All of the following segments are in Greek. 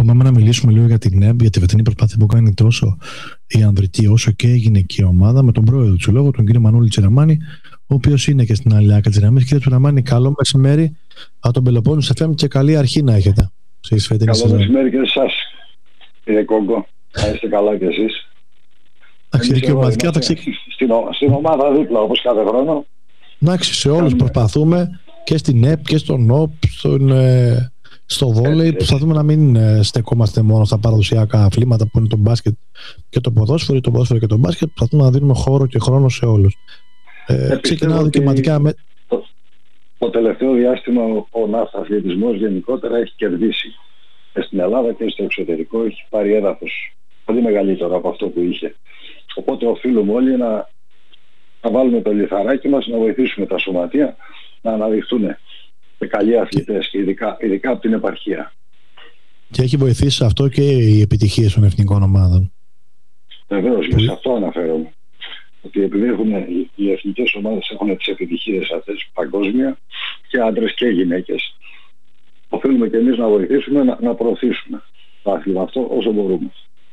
πάμε να μιλήσουμε λίγο για την ΕΜΠ, για τη φετινή προσπάθεια που κάνει τόσο η ανδρική όσο και η γυναική ομάδα, με τον πρόεδρο του Συλλόγου, τον κύριο Μανώλη Τσιραμάνη, ο οποίος είναι και στην άλλη άκρη της γραμμής. Κύριε Τσιραμάνη, καλό μεσημέρι από τον Πελοπόννησο FM και καλή αρχή να έχετε. Καλό μεσημέρι και εσάς, κύριε Κόγκο. Να είστε καλά κι εσείς. Δικαιωματικά θα στην ομάδα δίπλα, όπως κάθε χρόνο. Εντάξει, σε όλους προσπαθούμε, και στην ΕΠ και στον ΟΠ, στο βόλεϊ. Προσπαθούμε να μην στεκόμαστε μόνο στα παραδοσιακά αθλήματα που είναι το μπάσκετ και το ποδόσφαιρο, το ποδόσφαιρο και το μπάσκετ. Προσπαθούμε να δίνουμε χώρο και χρόνο σε όλους. Ξεκινάω δικαιωματικά με. Το τελευταίο διάστημα ο ναυταθλητισμός γενικότερα έχει κερδίσει και στην Ελλάδα και στο εξωτερικό. Έχει πάρει έδαφος πολύ μεγαλύτερο από αυτό που είχε. Οπότε οφείλουμε όλοι να βάλουμε το λιθαράκι μας, να βοηθήσουμε τα σωματεία να αναδειχθούν με καλοί αθλητές, και ειδικά από την επαρχία. Και έχει βοηθήσει αυτό και οι επιτυχίες των εθνικών ομάδων. Βεβαίως, και σε αυτό αναφέρομαι. Ότι επειδή οι εθνικές ομάδες έχουν τις επιτυχίες αυτές παγκόσμια, και άντρες και γυναίκες, οφείλουμε και εμείς να βοηθήσουμε να προωθήσουμε το άθλημα αυτό όσο μπορούμε.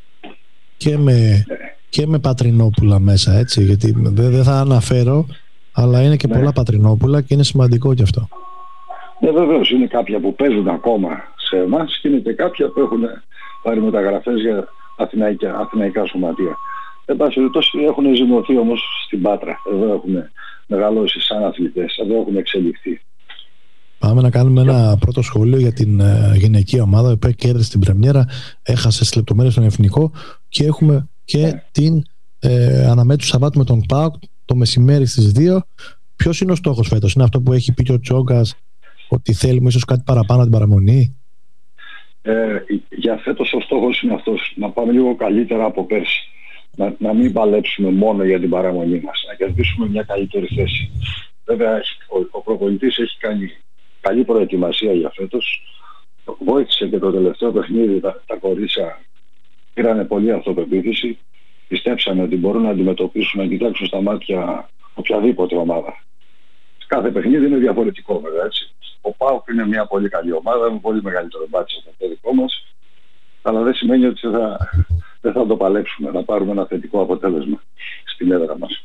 Και με πατρινόπουλα μέσα, έτσι, γιατί δεν θα αναφέρω, αλλά είναι και πολλά πατρινόπουλα και είναι σημαντικό κι αυτό. Βεβαίως, είναι κάποια που παίζουν ακόμα σε εμάς και είναι και κάποια που έχουν πάρει μεταγραφές για αθηναϊκά σωματεία. Εν πάση περιπτώσει, έχουν ζυμωθεί όμως στην Πάτρα. Εδώ έχουν μεγαλώσει σαν αθλητές, εδώ έχουν εξελιχθεί. Πάμε να κάνουμε ένα πρώτο σχόλιο για την γυναική ομάδα, που κέρδισε την πρεμιέρα, έχασε στις λεπτομέρειες τον εθνικό, και έχουμε και την αναμέτρηση Σαββάτου με τον ΠΑΟΚ το μεσημέρι στις 2. Ποιος είναι ο στόχος φέτος? Είναι αυτό που έχει πει και ο Τσόγκας, ότι θέλουμε ίσως κάτι παραπάνω την παραμονή? Για φέτος ο στόχος είναι αυτός, να πάμε λίγο καλύτερα από πέρσι. Να μην παλέψουμε μόνο για την παραμονή μας, να κερδίσουμε μια καλύτερη θέση. Βέβαια ο προπονητής έχει κάνει καλή προετοιμασία για φέτος. Βοήθησε και το τελευταίο παιχνίδι, τα κορίτσια πήρανε πολύ αυτοπεποίθηση. Πιστέψανε ότι μπορούν να αντιμετωπίσουν, να κοιτάξουν στα μάτια οποιαδήποτε ομάδα. Κάθε παιχνίδι είναι διαφορετικό, βέβαια, έτσι. Ο ΠΑΟΚ είναι μια πολύ καλή ομάδα, με πολύ μεγαλύτερο μπάτσο από το δικό μας. Αλλά δεν σημαίνει ότι δεν θα το παλέψουμε, να πάρουμε ένα θετικό αποτέλεσμα στην έδρα μας.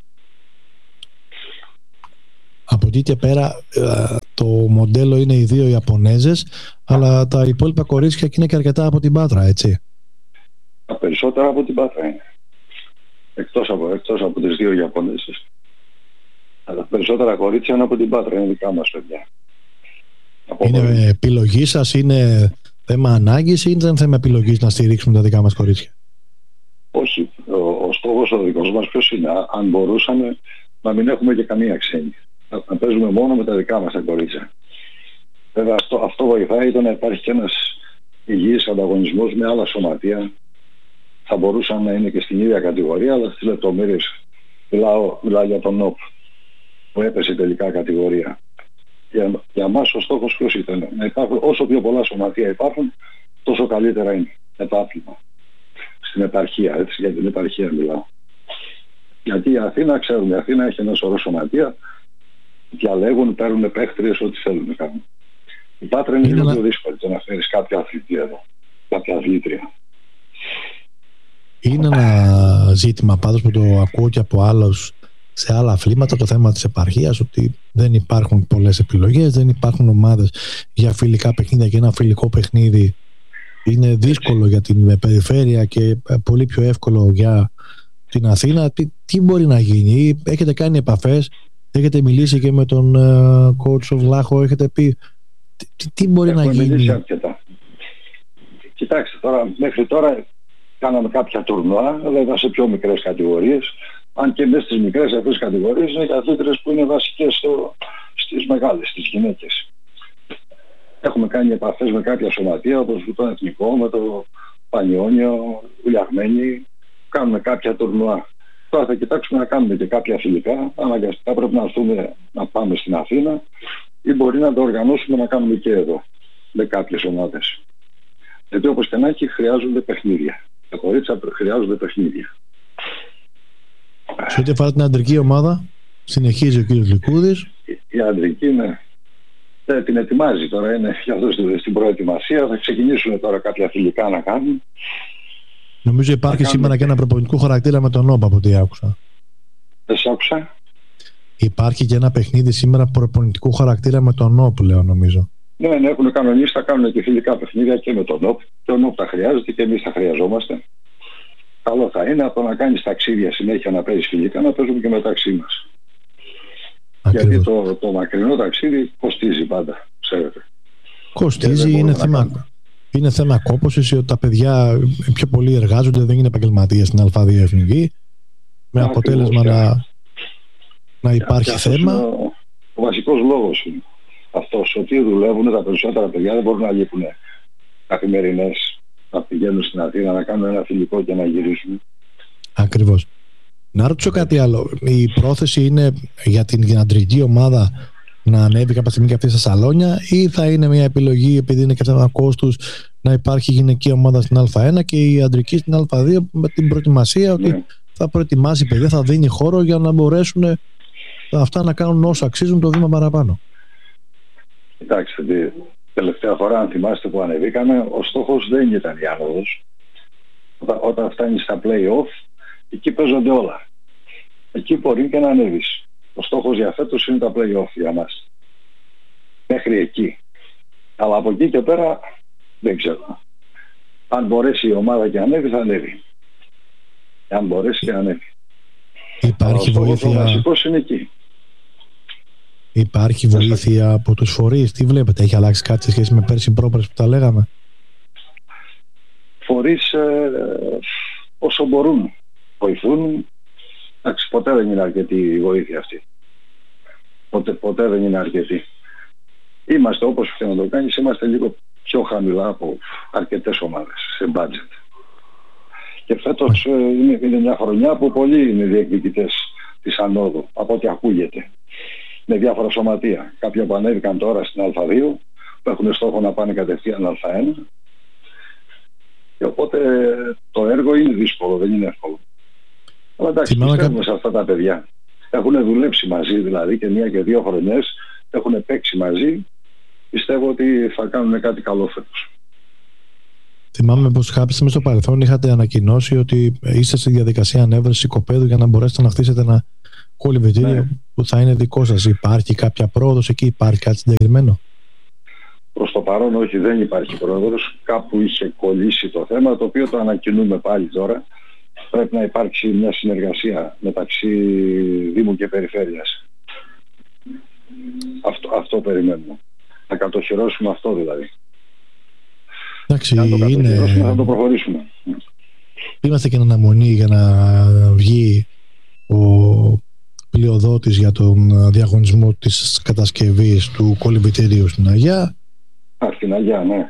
Από εκεί και πέρα το μοντέλο είναι οι δύο Ιαπωνέζες, αλλά τα υπόλοιπα κορίτσια είναι και αρκετά από την Πάτρα, έτσι. Τα περισσότερα από την Πάτρα είναι. Εκτός από τις δύο Ιαπωνέζες. Αλλά τα περισσότερα κορίτσια είναι από την Πάτρα, είναι δικά μας παιδιά. Είναι επιλογή σας, είναι θέμα ανάγκης, ή είναι θέμα επιλογής να στηρίξουμε τα δικά μας κορίτσια? Όχι. Ο στόχος ο δικός μας ποιος είναι? Αν μπορούσαμε να μην έχουμε και καμία ξένη. Να παίζουμε μόνο με τα δικά μας τα κορίτσια. Βέβαια αυτό βοηθάει το να υπάρχει και ένας υγιής ανταγωνισμός με άλλα σωματεία. Θα μπορούσαν να είναι και στην ίδια κατηγορία, αλλά στις λεπτομέρειες μιλάω για τον ΟΠ που έπεσε τελικά κατηγορία. Για μας ο στόχος ποιος ήταν? Να υπάρχουν όσο πιο πολλά σωματεία υπάρχουν, τόσο καλύτερα είναι με το άθλημα. Στην επαρχία, έτσι, για την επαρχία μιλάω. Γιατί η Αθήνα, ξέρουμε, η Αθήνα έχει ένα σωρό σωματεία, διαλέγουν, παίρνουν παίχτριες, ό,τι θέλουν να κάνουν. Η Πάτρα είναι λίγο πιο δύσκολη το να φέρεις κάποια αθλητή εδώ, κάποια αθλήτρια. Είναι ένα ζήτημα πάντως που το ακούω και από άλλους σε άλλα αθλήματα, το θέμα της επαρχίας, ότι δεν υπάρχουν πολλές επιλογές, δεν υπάρχουν ομάδες για φιλικά παιχνίδια, και ένα φιλικό παιχνίδι είναι δύσκολο για την περιφέρεια και πολύ πιο εύκολο για την Αθήνα. Τι μπορεί να γίνει? Έχετε κάνει επαφές, έχετε μιλήσει και με τον coach ο Βλάχο, έχετε πει τι μπορεί να γίνει? Μιλήσει αρκετά. Κοιτάξτε, μέχρι τώρα κάναμε κάποια τουρνουά, βέβαια σε πιο μικρές κατηγορίες. Αν και μέσα στις μικρές αυτές κατηγορίες είναι και αθλήτρες που είναι βασικές στις μεγάλες, στις γυναίκες. Έχουμε κάνει επαφές με κάποια σωματεία, όπως το Εθνικό, με το Πανιόνιο, Ουλιαγμένη. Κάνουμε κάποια τουρνουά. Τώρα θα κοιτάξουμε να κάνουμε και κάποια φιλικά. Αναγκαστικά πρέπει να έρθουμε να πάμε στην Αθήνα, ή μπορεί να το οργανώσουμε να κάνουμε και εδώ με κάποιες ομάδες. Γιατί όπως και να έχει, χρειάζονται παιχνίδια. Τα κορίτσια χρειάζονται παιχνίδια. Σε ό,τι αφορά την αντρική ομάδα, συνεχίζει ο κύριος Λικούδης. Η αντρική, ναι. την ετοιμάζει τώρα, είναι για αυτό στην προετοιμασία. Θα ξεκινήσουν τώρα κάποια φιλικά να κάνουν. Νομίζω υπάρχει σήμερα και ένα προπονητικό χαρακτήρα με τον ΟΠ, από ό,τι άκουσα. Δεν σ' άκουσα. Υπάρχει και ένα παιχνίδι σήμερα προπονητικού χαρακτήρα με τον ΟΠ, λέω, νομίζω. Ναι, έχουν κανονίσει, θα κάνουν και φιλικά παιχνίδια και με τον ΟΠ. Και ο ΟΠ τα χρειάζεται και εμείς τα χρειαζόμαστε. Καλό θα είναι από να κάνεις ταξίδια συνέχεια, να παίζεις φιλικά, να παίζουμε και μεταξύ μας. Γιατί το μακρινό ταξίδι κοστίζει πάντα, ξέρετε. Κοστίζει, είναι θέμα κόπωσης, ότι τα παιδιά πιο πολύ εργάζονται, δεν είναι επαγγελματίες στην Α2 εθνική, με αποτέλεσμα να υπάρχει θέμα. Ο βασικός λόγος είναι αυτός, ότι δουλεύουν τα περισσότερα παιδιά, δεν μπορούν να λείπουν καθημερινές, να πηγαίνουν στην Αθήνα, να κάνουν ένα φιλικό και να γυρίσουν. Ακριβώς. Να ρωτήσω κάτι άλλο. Η πρόθεση είναι για την αντρική ομάδα να ανέβει κάποια στιγμή και αυτή στα σαλόνια, ή θα είναι μια επιλογή, επειδή είναι και θέμα κόστους, να υπάρχει γυναική ομάδα στην Α1 και η αντρική στην Α2, με την προετοιμασία ότι θα προετοιμάσει παιδιά, θα δίνει χώρο για να μπορέσουν αυτά να κάνουν όσο αξίζουν το βήμα παραπάνω. Κοιτάξτε, την τελευταία φορά, αν θυμάστε που ανεβήκαμε, ο στόχος δεν ήταν η άνοδος. Όταν φτάνει στα play-off, εκεί παίζονται όλα. Εκεί μπορεί και να ανέβεις. Ο στόχος για φέτος είναι τα play-off για μας. Μέχρι εκεί. Αλλά από εκεί και πέρα δεν ξέρω. Αν μπορέσει η ομάδα και ανέβει, θα ανέβει. Αν μπορέσει και ανέβει. Υπάρχει βοήθεια. Ο βασικός είναι εκεί. Υπάρχει βοήθεια από τους φορείς. Τι βλέπετε, έχει αλλάξει κάτι σε σχέση με πέρσι πρόπερες που τα λέγαμε? Φορείς όσο μπορούν βοηθούν. Εντάξει, ποτέ δεν είναι αρκετή η βοήθεια αυτή. Ποτέ δεν είναι αρκετή. Είμαστε, όπως και να το κάνεις, είμαστε λίγο πιο χαμηλά από αρκετές ομάδες σε budget. Και φέτος είναι μια χρονιά που πολλοί είναι διεκδικητές της ανόδου, από ό,τι ακούγεται. Με διάφορα σωματεία. Κάποιοι που ανέβηκαν τώρα στην Α2, που έχουν στόχο να πάνε κατευθείαν Α1. Και οπότε το έργο είναι δύσκολο, δεν είναι εύκολο. Αλλά εντάξει, πιστεύουμε σε αυτά τα παιδιά. Έχουν δουλέψει μαζί, δηλαδή, και 1 και 2 χρονιές έχουν παίξει μαζί. Πιστεύω ότι θα κάνουν κάτι καλό φέτος. Θυμάμαι πως κάποιοι στο παρελθόν είχατε ανακοινώσει ότι είστε στη διαδικασία ανέβρεσης οικοπαίδου για να μπορέσετε να χτίσετε ένα κολυμβητήριο που θα είναι δικό σας. Υπάρχει κάποια πρόοδος εκεί, υπάρχει κάτι συγκεκριμένο? Προς το παρόν όχι, δεν υπάρχει πρόοδος. Κάπου είχε κολλήσει το θέμα, το οποίο το ανακοινούμε πάλι τώρα. Πρέπει να υπάρξει μια συνεργασία μεταξύ Δήμου και Περιφέρειας. Αυτό περιμένουμε. Να κατοχυρώσουμε αυτό δηλαδή. Εντάξει, θα το προχωρήσουμε. Είμαστε και εν αναμονή για να βγει ο πλειοδότης για τον διαγωνισμό της κατασκευής του κολυμβητηρίου στην Αγιά. Στην Αγιά, ναι.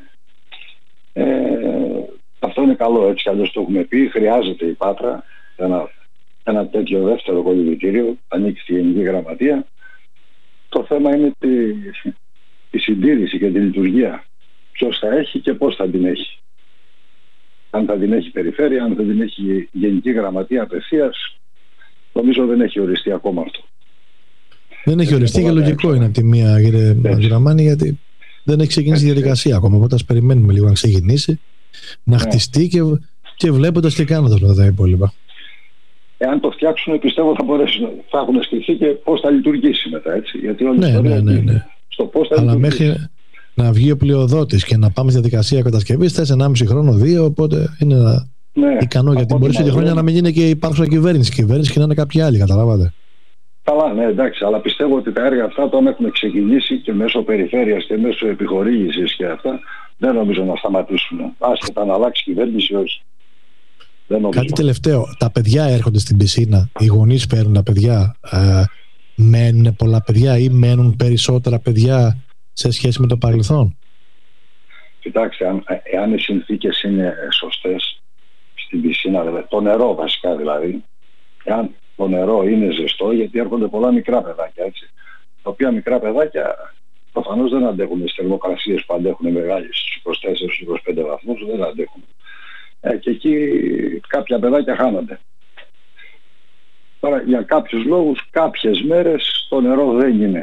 Αυτό είναι καλό, έτσι κι αλλιώς το έχουμε πει. Χρειάζεται η Πάτρα ένα τέτοιο δεύτερο κολυμβητήριο, ανήκει στη Γενική Γραμματεία. Το θέμα είναι τη συντήρηση και τη λειτουργία. Ποιος θα έχει και πώς θα την έχει. Αν θα την έχει Περιφέρεια, αν θα την έχει Γενική Γραμματεία απευθείας, νομίζω δεν έχει οριστεί ακόμα αυτό. Δεν έχει οριστεί και λογικό είναι από τη μία, κύριε Αντζουραμάνη, γιατί δεν έχει ξεκινήσει η διαδικασία ακόμα. Οπότε ας περιμένουμε λίγο να ξεκινήσει, να χτιστεί και βλέποντας και κάνοντας όλα τα υπόλοιπα. Εάν το φτιάξουν, πιστεύω θα έχουν στηθεί και πώς θα λειτουργήσει μετά, έτσι. Γιατί όλη η ιστορία στο πώς θα λειτουργήσει. Μέχρι να βγει ο πλειοδότης και να πάμε στη διαδικασία κατασκευής, θες 1,5 χρόνο, 2, οπότε είναι ικανό. Γιατί μπορεί σε 2 χρόνια να μην είναι και υπάρχουσα κυβέρνηση και να είναι κάποιοι άλλοι, καταλάβατε. Καλά, ναι, εντάξει, αλλά πιστεύω ότι τα έργα αυτά όταν έχουν ξεκινήσει και μέσω περιφέρειας και μέσω επιχορήγησης και αυτά, δεν νομίζω να σταματήσουν. Άσχετα να αλλάξει κυβέρνηση, όχι. Κάτι τελευταίο. Τα παιδιά έρχονται στην πισίνα, οι γονείς παίρνουν τα παιδιά. Μένουν πολλά παιδιά ή μένουν περισσότερα παιδιά σε σχέση με το παρελθόν? Κοιτάξτε, εάν οι συνθήκες είναι σωστές στην πισίνα, δηλαδή, το νερό βασικά δηλαδή, εάν το νερό είναι ζεστό, γιατί έρχονται πολλά μικρά παιδάκια, έτσι, τα οποία μικρά παιδάκια προφανώς δεν αντέχουν στις θερμοκρασίες που αντέχουν μεγάλες, στους 24-25 βαθμούς, δεν αντέχουν. Και εκεί κάποια παιδάκια χάνονται. Τώρα για κάποιους λόγους, κάποιες μέρες το νερό δεν είναι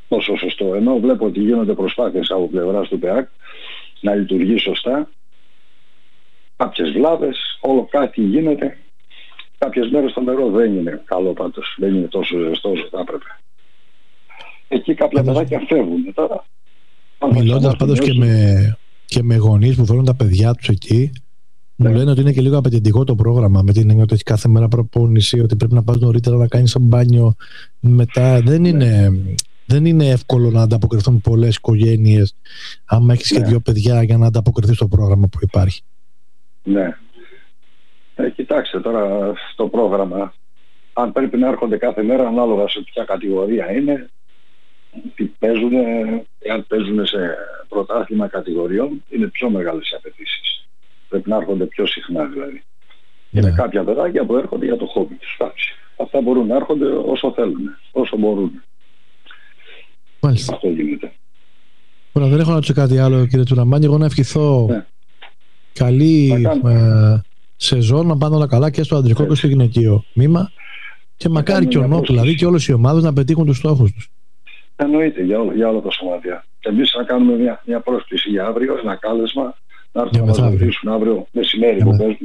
τόσο σωστό. Ενώ βλέπω ότι γίνονται προσπάθειες από πλευράς του ΠΕΑΚ να λειτουργεί σωστά. Κάποιες βλάβες, όλο κάτι γίνεται. Κάποιες μέρες το νερό δεν είναι καλό πάντως. Δεν είναι τόσο ζεστό όσο θα έπρεπε. Εκεί κάποια παιδάκια φεύγουν τώρα. Μιλώντας πάντως και με γονείς που θέλουν τα παιδιά τους εκεί, μου λένε ότι είναι και λίγο απαιτητικό το πρόγραμμα, με την έννοια ότι έχει κάθε μέρα προπόνηση, ότι πρέπει να πας νωρίτερα να κάνεις ένα μπάνιο μετά. Δεν είναι εύκολο να ανταποκριθούν πολλές οικογένειες άμα έχεις και 2 παιδιά για να ανταποκριθείς στο πρόγραμμα που υπάρχει. Ναι. Κοιτάξτε τώρα το πρόγραμμα, αν πρέπει να έρχονται κάθε μέρα ανάλογα σε ποια κατηγορία είναι, τι παίζουν, εάν παίζουν σε πρωτάθλημα κατηγοριών, είναι πιο μεγάλες απαιτήσεις. Πρέπει να έρχονται πιο συχνά δηλαδή. Ναι. Είναι κάποια παιδάκια που έρχονται για το χόμπι τους. Αυτά μπορούν να έρχονται όσο θέλουν, όσο μπορούν. Μάλιστα. Αυτό γίνεται. Ωραία, δεν έχω να ρωτήσω κάτι άλλο, κύριε Τσουραμάνη. Εγώ να ευχηθώ καλή σεζόν, να πάνε όλα καλά και στο αντρικό και στο γυναικείο μήμα. Και μακάρι και ο ΝΟΠ, δηλαδή και όλες οι ομάδες να πετύχουν τους στόχους τους. Εννοείται για όλα τα σωματεία. Και εμείς θα κάνουμε μια πρόσκληση για αύριο, ένα κάλεσμα, να έρθουν να μας βοηθήσουν αύριο μεσημέρι που παίζουν.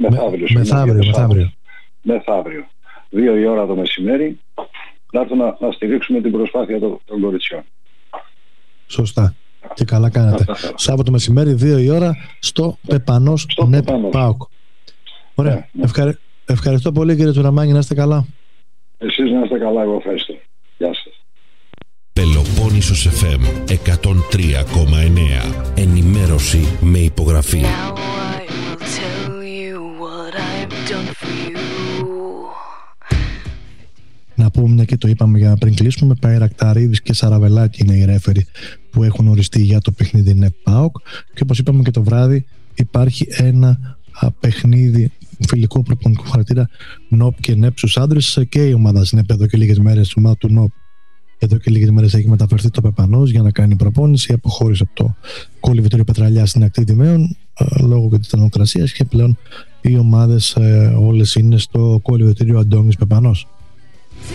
Μεθαύριο. 2 η ώρα το μεσημέρι, να έρθουν να στηρίξουμε την προσπάθεια των κοριτσιών. Σωστά. Και καλά κάνετε. Σάββατο μεσημέρι, 2 η ώρα, στο Πεπανός ΝΕΠ ΠΑΟΚ. Ωραία. Ευχαριστώ πολύ, κύριε Τσουραμάνη, να είστε καλά. Εσείς να είστε καλά, εγώ ευχαριστώ. Γεια σας. Πελοπόννησος FM 103,9. Ενημέρωση με υπογραφή. Να πούμε, μια και το είπαμε για να πριν κλείσουμε, Παϊρακταρίδης και Σαραβελάκη είναι οι ρέφεροι που έχουν οριστεί για το παιχνίδι ΝΕΠ ΠΑΟΚ. Και όπως είπαμε και το βράδυ, υπάρχει ένα παιχνίδι φιλικό προπονητικού χαρακτήρα ΝΟΠ και ΝΕΠ στους άντρες, και η ομάδα ΝΕΠ εδώ και λίγες μέρες, η ομάδα του ΝΟΠ εδώ και λίγες μέρες έχει μεταφερθεί το Πεπανός για να κάνει προπόνηση. Αποχώρησε από το κολυβητήριο Πετραλιά στην ακτή Δημαίων λόγω και της θερμοκρασίας, και πλέον οι ομάδες όλες είναι στο κολυβητήριο Αντώνης Πεπανός.